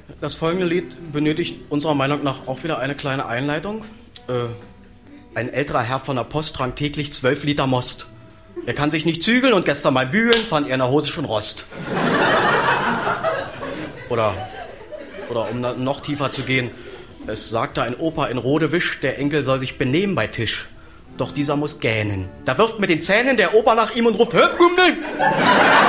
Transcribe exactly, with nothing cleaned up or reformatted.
Das folgende Lied benötigt unserer Meinung nach auch wieder eine kleine Einleitung. Äh, ein älterer Herr von der Post trank täglich zwölf Liter Most. Er kann sich nicht zügeln und gestern mal bügeln, fand er in der Hose schon Rost. Oder, oder um noch tiefer zu gehen, es sagte ein Opa in Rodewisch, der Enkel soll sich benehmen bei Tisch. Doch dieser muss gähnen. Da wirft mit den Zähnen der Opa nach ihm und ruft, hör,